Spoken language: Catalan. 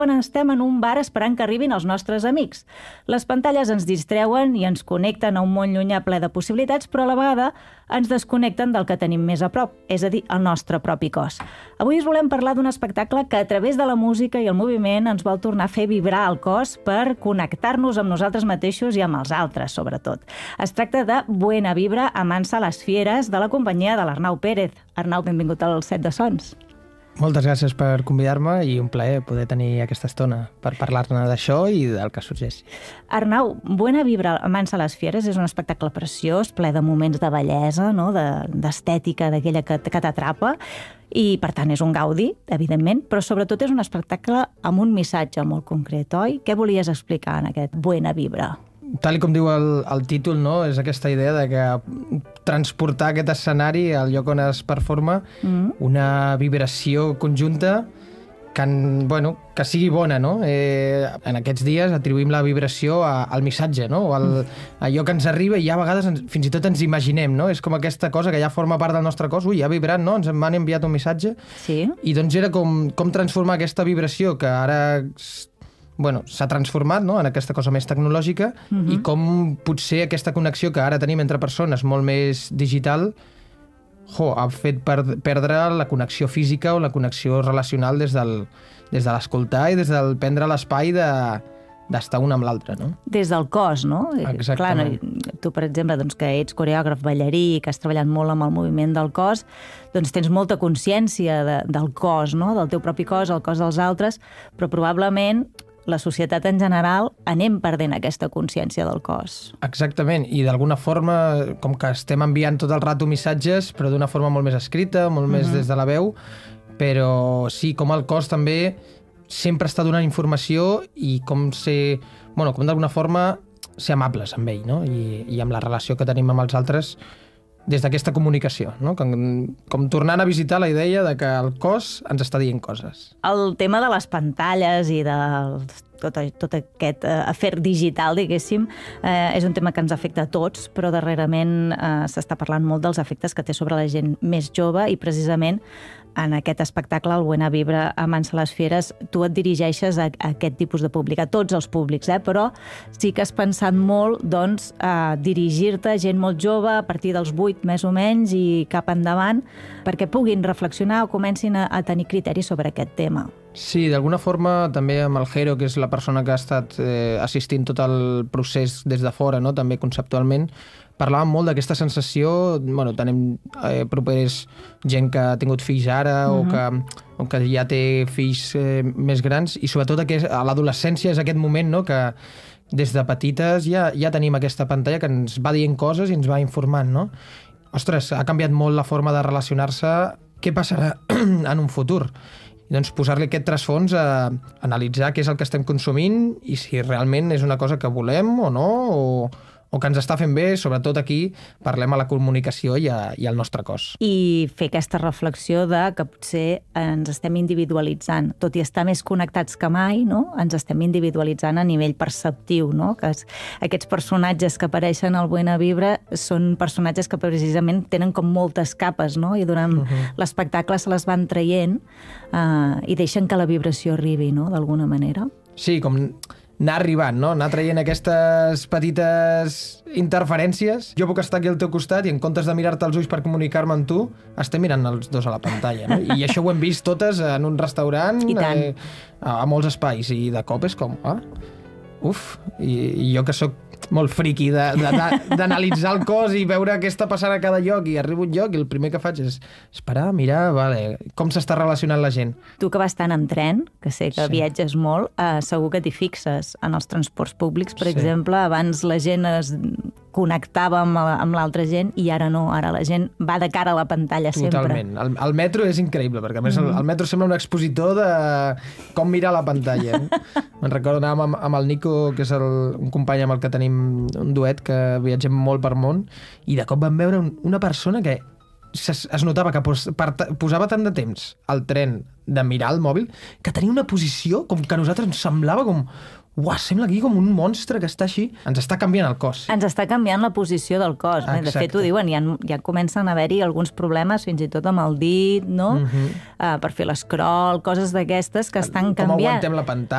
quan estem en un bar esperant que arribin els nostres amics. Les pantalles ens distreuen i ens connecten a un món llunyà ple de possibilitats, però a la vegada ens desconnecten del que tenim més a prop, és a dir, el nostre propi cos. Avui us volem parlar d'un espectacle que a través de la música i el moviment ens vol tornar a fer vibrar el cos per connectar-nos amb nosaltres mateixos i amb els altres, sobretot. Es tracta de Buena Vibra, amant-se les fieres, de la companyia de l'Arnau Pérez. Arnau, benvingut al Set de Sons. Moltes gràcies per convidar-me i un plaer poder tenir aquesta estona per parlar-ne d'això i del que sorgeixi. Arnau, Buena Vibra, amant-se les fieres, és un espectacle preciós, ple de moments de bellesa, no? D'estètica, d'aquella que t'atrapa, i per tant és un gaudi, evidentment, però sobretot és un espectacle amb un missatge molt concret, oi? Què volies explicar en aquest Buena Vibra? Tal com diu el títol, no? És aquesta idea de que transportar aquest escenari al lloc on es performa una vibració conjunta que sigui bona, no? En aquests dies atribuïm la vibració al missatge, no? O allò que ens arriba i ja a vegades fins i tot ens imaginem, no? És com aquesta cosa que ja forma part del nostre cos. Ui, ha vibrat, no? Ens m'han enviat un missatge. Sí. I doncs era com transformar aquesta vibració que ara s'ha transformat, no?, en aquesta cosa més tecnològica i com potser aquesta connexió que ara tenim entre persones molt més digital ha fet perdre la connexió física o la connexió relacional des de l'escoltar i des del prendre l'espai d'estar un amb l'altre, no? Des del cos, no? Exactament. Clar, tu, per exemple, doncs, que ets coreògraf, ballarí, que has treballat molt amb el moviment del cos, doncs tens molta consciència del cos, no? Del teu propi cos, el cos dels altres, però probablement la societat en general anem perdent aquesta consciència del cos. Exactament, i d'alguna forma, com que estem enviant tot el rato missatges, però d'una forma molt més escrita, molt més des de la veu, però sí, com el cos també sempre està donant informació i com d'alguna forma ser amables amb ell, no? I amb la relació que tenim amb els altres des d'aquesta comunicació, no? Com tornant a visitar la idea de que el cos ens està dient coses. El tema de les pantalles i de tot aquest afer digital, diguéssim, és un tema que ens afecta a tots, però darrerament s'està parlant molt dels efectes que té sobre la gent més jove i precisament en aquest espectacle, el Buena Vibra, amants les fieres, tu et dirigeixes a aquest tipus de públic, a tots els públics, però sí que has pensat molt, doncs, a dirigir-te a gent molt jove, a partir dels 8 més o menys i cap endavant, perquè puguin reflexionar o comencin a tenir criteri sobre aquest tema. Sí, d'alguna forma també amb el Jero, que és la persona que ha estat assistint tot el procés des de fora, no? També conceptualment, parlàvem molt d'aquesta sensació, tenim propers gent que ha tingut fills ara o que ja té fills més grans i sobretot que a l'adolescència és aquest moment, no?, que des de petites ja tenim aquesta pantalla que ens va dient coses i ens va informant, no? Ostres, ha canviat molt la forma de relacionar-se. Què passarà en un futur? I doncs posar-li aquest trasfons a analitzar què és el que estem consumint i si realment és una cosa que volem o no, o que ens està fent bé, sobretot aquí parlem a la comunicació i al nostre cos. I fer aquesta reflexió de que potser ens estem individualitzant, tot i estar més connectats que mai, no? Ens estem individualitzant a nivell perceptiu, no? Que aquests personatges que apareixen al Buena Vibra són personatges que precisament tenen com moltes capes, no? I durant l'espectacle se les van traient i deixen que la vibració arribi, no?, d'alguna manera. Sí, com anar arribant, no? Anar traient aquestes petites interferències. Jo puc estar aquí al teu costat i en comptes de mirar-te als ulls per comunicar-me amb tu, estem mirant els dos a la pantalla, no? I això ho hem vist totes en un restaurant, a molts espais, i de cop és com, i jo que sóc molt friqui d'analitzar el cos i veure què està passant a cada lloc, i arribo a un lloc i el primer que faig és esperar, mirar, com s'està relacionant la gent. Tu que vas tant en tren, que sé que viatges molt, segur que t'hi fixes en els transports públics, per exemple, abans la gent es connectava amb l'altra gent i ara no, ara la gent va de cara a la pantalla sempre. Totalment. El metro és increïble, perquè a més el metro sembla un expositor de com mirar la pantalla. Me'n recordo anàvem amb el Nico, que és un company amb el que tenim un duet, que viatgem molt per món, i de cop vam veure una persona que es notava que posava tant de temps al tren de mirar el mòbil que tenia una posició com que a nosaltres ens semblava com... Uau, sembla aquí com un monstre que està així. Ens està canviant el cos. Ens està canviant la posició del cos. Exacte. De fet, ho diuen, ja comencen a haver-hi alguns problemes, fins i tot amb el dit, no? Per fer l'escrol, coses d'aquestes que estan canviant. Com aguantem la pantalla.